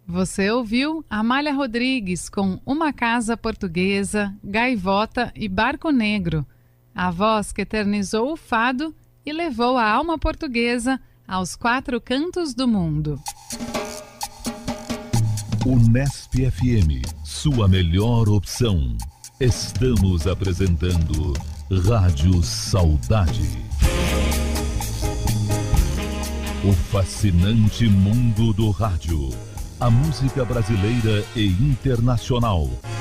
Você ouviu Amália Rodrigues com Uma Casa Portuguesa, Gaivota e Barco Negro, a voz que eternizou o fado e levou a alma portuguesa aos 4 cantos do mundo. Unesp FM, sua melhor opção. Estamos apresentando Rádio Saudade. O fascinante mundo do rádio. A música brasileira e internacional,